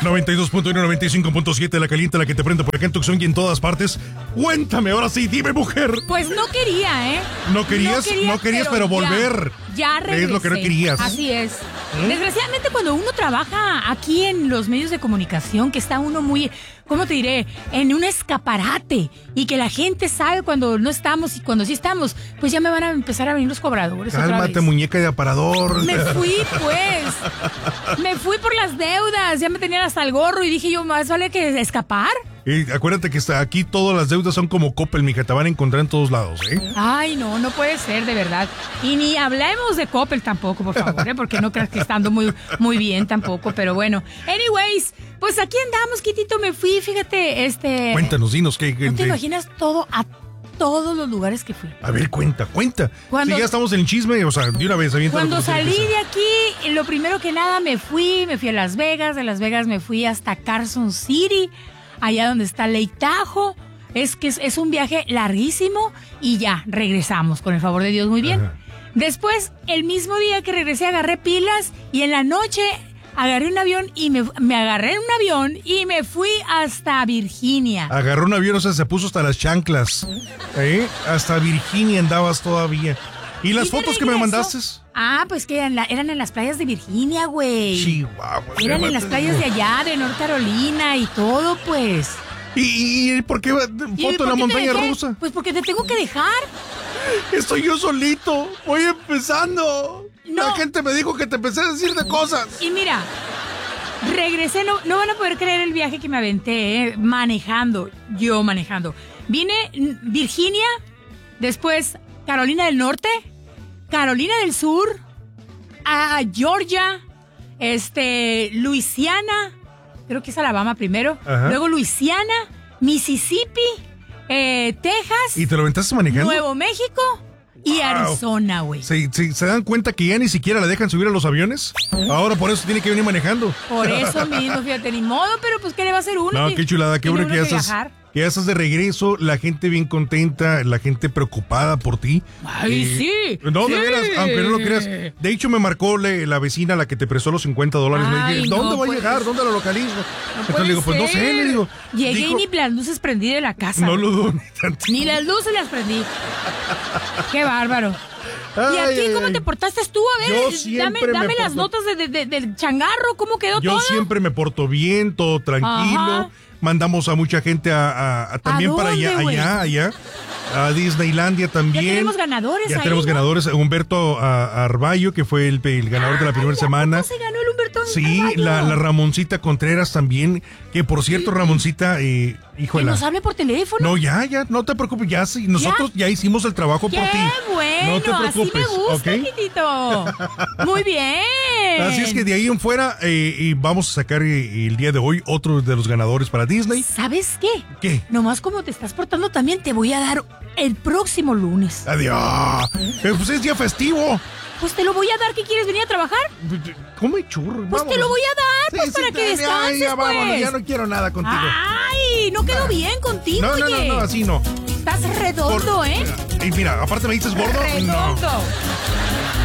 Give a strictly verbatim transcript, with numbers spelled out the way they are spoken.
noventa y dos punto uno, noventa y cinco punto siete, la caliente, la que te prende por acá en Tucson y en todas partes. Cuéntame, ahora sí, dime, mujer. Pues no quería, ¿eh? No querías, no, quería, no querías, pero, pero volver. Ya, ya regresé. Es lo que no querías. Así es. ¿Mm? Desgraciadamente, cuando uno trabaja aquí en los medios de comunicación, que está uno muy, ¿cómo te diré? En un escaparate, y que la gente sabe cuando no estamos y cuando sí estamos, pues ya me van a empezar a venir los cobradores. Cálmate, otra vez. Muñeca de aparador. Me fui, pues. Me fui por las deudas. Ya me tenían hasta el gorro y dije yo, más vale que escapar. Y acuérdate que está aquí todas las deudas son como Coppel, mija, te van a encontrar en todos lados, ¿eh? Ay, no, no puede ser, de verdad. Y ni hablemos de Coppel tampoco, por favor, ¿eh? Porque no creas que estando muy, muy bien tampoco, pero bueno. Anyways, pues aquí andamos, Kitito, me fui, fíjate, este... Cuéntanos, dinos, ¿qué? ¿No te qué? imaginas todo a todos los lugares que fui? A ver, cuenta, cuenta. Cuando, si ya estamos en el chisme, o sea, de una vez. Cuando salí de aquí, lo primero que nada me fui, me fui a Las Vegas, de Las Vegas me fui hasta Carson City, allá donde está Lake Tahoe. Es que es, es un viaje larguísimo y ya, regresamos, con el favor de Dios, muy bien. Ajá. Después, el mismo día que regresé, agarré pilas y en la noche agarré un avión y me, me agarré en un avión y me fui hasta Virginia. Agarró un avión, o sea, se puso hasta las chanclas. ¿Eh? Hasta Virginia andabas todavía. ¿Y las ¿Y fotos que me mandaste? Ah, pues que eran, la, eran en las playas de Virginia, güey. Chihuahua. Eran en las playas de allá, de North Carolina y todo, pues. ¿Y, y por qué foto en la montaña rusa? Pues porque te tengo que dejar. Estoy yo solito, voy empezando. No. La gente me dijo que te empecé a decir de cosas. Y mira, regresé, no, no van a poder creer el viaje que me aventé, eh, manejando, yo manejando. Vine Virginia, después Carolina del Norte, Carolina del Sur, a Georgia, este, Luisiana, creo que es Alabama primero, Ajá. luego Luisiana, Mississippi, eh, Texas. ¿Y te lo aventaste manejando? Nuevo México y wow. Arizona, güey. ¿Se, se, ¿Se dan cuenta que ya ni siquiera la dejan subir a los aviones? Ahora por eso tiene que venir manejando. Por eso mismo, fíjate, ni modo, pero pues ¿qué le va a hacer uno? No, qué chulada, qué bueno que ya estás... Que ya estás de regreso, la gente bien contenta, la gente preocupada por ti. ¡Ay, eh, sí! No, sí. de veras, aunque no lo creas. De hecho, me marcó le, la vecina, la que te prestó los cincuenta dólares. Ay, me dije, ¿dónde no, voy pues, a llegar? ¿Dónde lo localizo? No Entonces le digo, pues no sé, le digo. Llegué digo, y ni las luces prendí de la casa. No lo dudo ni tantito. Ni las luces las prendí. ¡Qué bárbaro! Ay, ¿Y aquí ay, cómo ay. te portaste tú? A ver, dame, dame las porto... notas de, de, de, del changarro, ¿cómo quedó yo todo? Yo siempre me porto bien, todo tranquilo. Ajá. Mandamos a mucha gente a, a, a también ¿A para dónde, allá, wey? allá, allá. A Disneylandia también. Ya tenemos ganadores Ya ahí, tenemos ¿no? ganadores. Humberto a, Arballo, que fue el, el ganador ah, de la primera semana. ¿Cómo se ganó el Humberto Sí, la, la Ramoncita Contreras también. Que por cierto, Ramoncita, eh, híjole. Que nos hable por teléfono. No, ya, ya, no te preocupes. Ya sí, nosotros ya, ya hicimos el trabajo ¡Qué por ti. bueno! No te preocupes. Así me gusta, ¿okay? Kitito. Muy bien. Así es que de ahí en fuera eh, y vamos a sacar eh, el día de hoy otro de los ganadores para Disney. ¿Sabes qué? ¿Qué? Nomás como te estás portando también te voy a dar el próximo lunes. Adiós. Eh, pues es día festivo. Pues te lo voy a dar, ¿qué quieres venir a trabajar? Come churro. Pues te lo voy a dar, sí, pues sí, para sí, que descanses, ay, ya, pues. Vámonos, ya no quiero nada contigo. Ay, no quedó bien contigo, No, no, oye. no, no, así no. Estás redondo, Por, ¿eh? Y mira, aparte me dices gordo. Redondo. No.